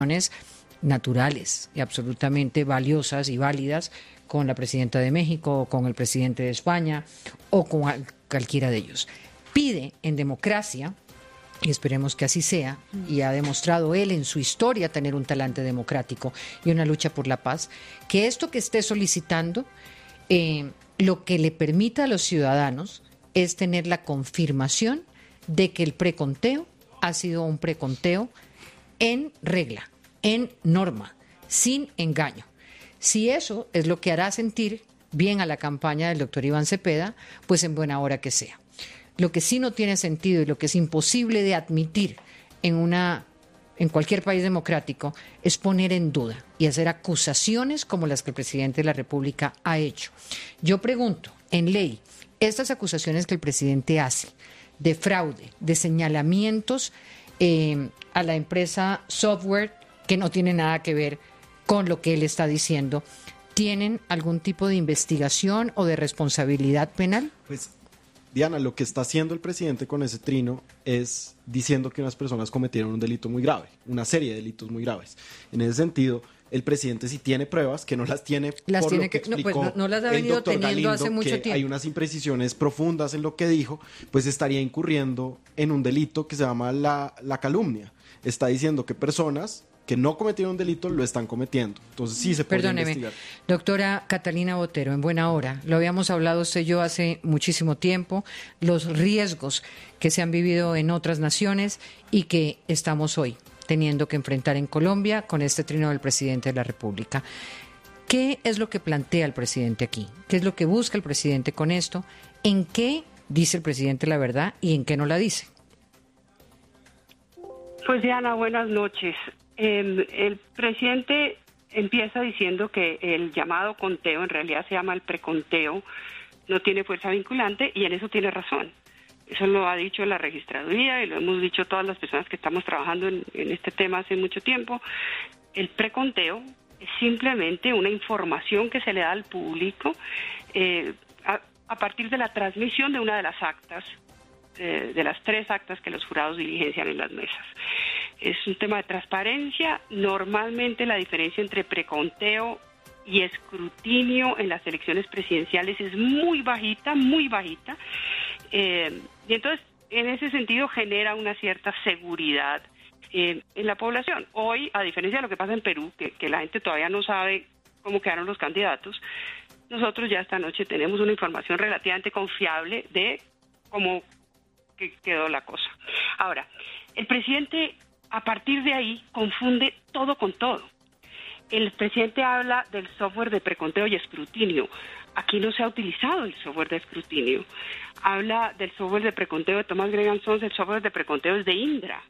naturales y absolutamente valiosas y válidas con la presidenta de México, o con el presidente de España o con cualquiera de ellos. Pide en democracia, y esperemos que así sea, y ha demostrado él en su historia tener un talante democrático y una lucha por la paz, que esto que esté solicitando, lo que le permita a los ciudadanos es tener la confirmación de que el preconteo ha sido un preconteo en regla, en norma, sin engaño. Si eso es lo que hará sentir bien a la campaña del doctor Iván Cepeda, pues en buena hora que sea. Lo que sí no tiene sentido y lo que es imposible de admitir en cualquier país democrático es poner en duda y hacer acusaciones como las que el presidente de la República ha hecho. Yo pregunto, en ley, estas acusaciones que el presidente hace de fraude, de señalamientos a la empresa Software que no tiene nada que ver con lo que él está diciendo, ¿tienen algún tipo de investigación o de responsabilidad penal? Pues, Diana, lo que está haciendo el presidente con ese trino es diciendo que unas personas cometieron un delito muy grave, una serie de delitos muy graves. En ese sentido, el presidente sí tiene pruebas, que no las tiene las por tiene lo que explicó no las ha venido teniendo Galindo, hace mucho tiempo. Hay unas imprecisiones profundas en lo que dijo, pues estaría incurriendo en un delito que se llama la calumnia. Está diciendo que personas que no cometieron un delito lo están cometiendo. Entonces sí se puede investigar. Doctora Catalina Botero, en buena hora, lo habíamos hablado usted y yo hace muchísimo tiempo, los riesgos que se han vivido en otras naciones y que estamos hoy teniendo que enfrentar en Colombia con este trino del presidente de la República. ¿Qué es lo que plantea el presidente aquí? ¿Qué es lo que busca el presidente con esto? ¿En qué dice el presidente la verdad y en qué no la dice? Pues Diana, buenas noches. El presidente empieza diciendo que el llamado conteo, en realidad se llama el preconteo, no tiene fuerza vinculante y en eso tiene razón. Eso lo ha dicho la registraduría y lo hemos dicho todas las personas que estamos trabajando en este tema hace mucho tiempo. El preconteo es simplemente una información que se le da al público a partir de la transmisión de una de las actas, de las 3 actas que los jurados diligencian en las mesas. Es un tema de transparencia. Normalmente la diferencia entre preconteo y escrutinio en las elecciones presidenciales es muy bajita, muy bajita. Y entonces, en ese sentido, genera una cierta seguridad en la población. Hoy, a diferencia de lo que pasa en Perú, que la gente todavía no sabe cómo quedaron los candidatos, nosotros ya esta noche tenemos una información relativamente confiable de cómo quedó la cosa. Ahora, el presidente, a partir de ahí, confunde todo con todo. El presidente habla del software de preconteo y escrutinio. Aquí no se ha utilizado el software de escrutinio. Habla del software de preconteo de Thomas Gregan Sons, el software de preconteo es de Indra.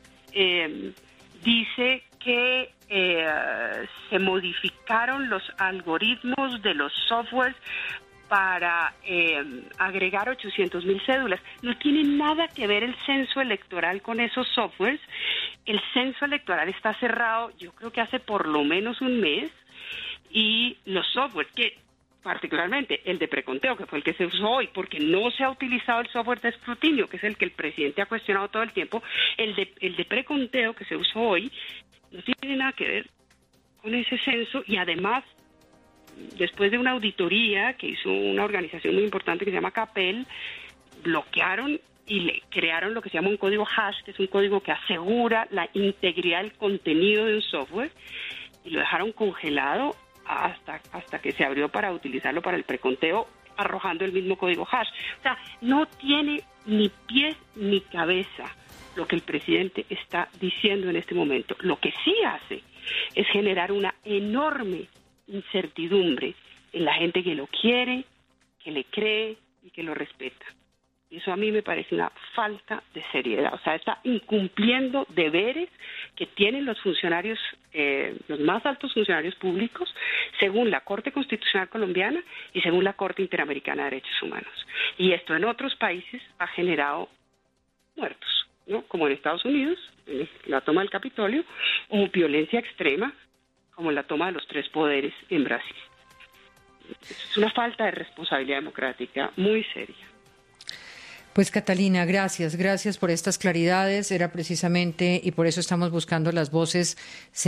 Dice que se modificaron los algoritmos de los softwares para agregar 800,000 cédulas. No tiene nada que ver el censo electoral con esos softwares. El censo electoral está cerrado, yo creo que hace por lo menos un mes, y los softwares, que particularmente el de preconteo, que fue el que se usó hoy, porque no se ha utilizado el software de escrutinio, que es el que el presidente ha cuestionado todo el tiempo, el de preconteo que se usó hoy no tiene nada que ver con ese censo, y además, después de una auditoría que hizo una organización muy importante que se llama CAPEL, bloquearon y le crearon lo que se llama un código hash, que es un código que asegura la integridad del contenido de un software, y lo dejaron congelado hasta que se abrió para utilizarlo para el preconteo, arrojando el mismo código hash. O sea, no tiene ni pies ni cabeza lo que el presidente está diciendo en este momento. Lo que sí hace es generar una enorme incertidumbre en la gente que lo quiere, que le cree y que lo respeta. Y eso a mí me parece una falta de seriedad. O sea, está incumpliendo deberes que tienen los funcionarios, los más altos funcionarios públicos, según la Corte Constitucional Colombiana y según la Corte Interamericana de Derechos Humanos. Y esto en otros países ha generado muertos, ¿no? Como en Estados Unidos, en la toma del Capitolio, o violencia extrema, como la toma de los 3 poderes en Brasil. Es una falta de responsabilidad democrática muy seria. Pues Catalina, gracias por estas claridades. Era precisamente, y por eso estamos buscando las voces